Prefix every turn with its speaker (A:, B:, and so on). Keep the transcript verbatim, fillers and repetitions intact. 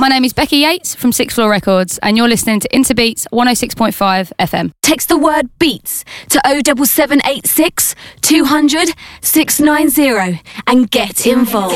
A: My name is Becky Yates from Sixth Floor Records, and you're listening to Interbeats one oh six point five F M.
B: Text the word beats to oh seven seven eight six two hundred six nine zero and get involved.